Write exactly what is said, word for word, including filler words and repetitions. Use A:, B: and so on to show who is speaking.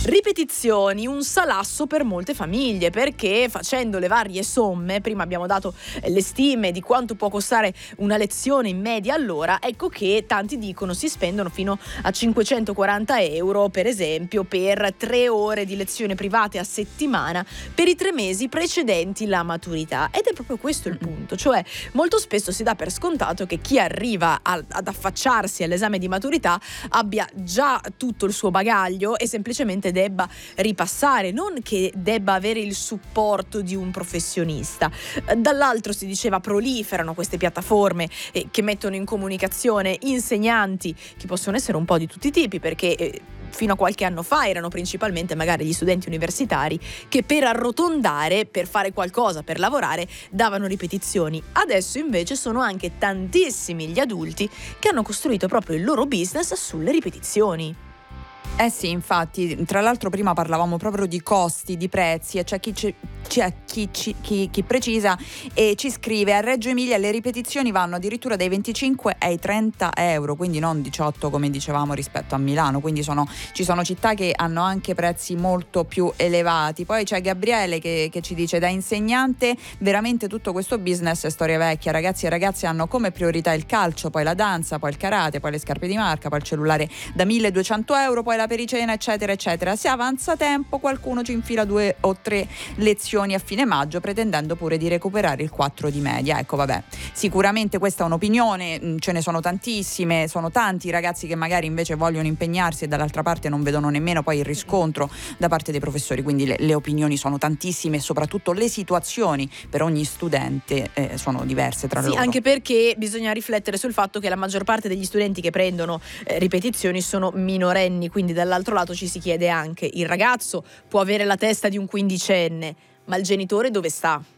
A: Ripetizioni, un salasso per molte famiglie, perché facendo le varie somme, prima abbiamo dato le stime di quanto può costare una lezione in media all'ora, ecco che tanti dicono si spendono fino a cinquecentoquaranta euro per esempio per tre ore di lezione private a settimana per i tre mesi precedenti la maturità. Ed è proprio questo il punto, cioè molto spesso si dà per scontato che chi arriva a, ad affacciarsi all'esame di maturità abbia già tutto il suo bagaglio e semplicemente debba ripassare, non che debba avere il supporto di un professionista. Dall'altro si diceva proliferano queste piattaforme eh, che mettono in comunicazione insegnanti che possono essere un po' di tutti i tipi, perché eh, fino a qualche anno fa erano principalmente magari gli studenti universitari che per arrotondare, per fare qualcosa, per lavorare, davano ripetizioni. Adesso invece sono anche tantissimi gli adulti che hanno costruito proprio il loro business sulle ripetizioni.
B: Eh sì, infatti, tra l'altro prima parlavamo proprio di costi, di prezzi, e c'è chi, c'è chi, chi, chi, chi precisa e ci scrive: a Reggio Emilia le ripetizioni vanno addirittura dai venticinque ai trenta euro, quindi non diciotto come dicevamo rispetto a Milano, quindi sono, ci sono città che hanno anche prezzi molto più elevati. Poi c'è Gabriele che, che ci dice: da insegnante veramente tutto questo business è storia vecchia, ragazzi e ragazze hanno come priorità il calcio, poi la danza, poi il karate, poi le scarpe di marca, poi il cellulare da milleduecento euro, poi la pericena eccetera eccetera. Se avanza tempo qualcuno ci infila due o tre lezioni a fine maggio pretendendo pure di recuperare il quattro di media. Ecco, vabbè, sicuramente questa è un'opinione, ce ne sono tantissime, sono tanti i ragazzi che magari invece vogliono impegnarsi e dall'altra parte non vedono nemmeno poi il riscontro da parte dei professori, quindi le, le opinioni sono tantissime e soprattutto le situazioni per ogni studente eh, sono diverse tra
A: sì,
B: loro.
A: Anche perché bisogna riflettere sul fatto che la maggior parte degli studenti che prendono eh, ripetizioni sono minorenni, quindi dall'altro lato ci si chiede anche: il ragazzo può avere la testa di un quindicenne, ma il genitore dove sta?